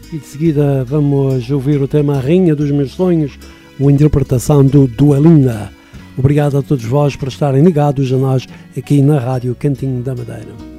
E de seguida vamos ouvir o tema A Rainha dos Meus Sonhos, uma interpretação do Dua Lipa. Obrigado a todos vós por estarem ligados a nós aqui na Rádio Cantinho da Madeira.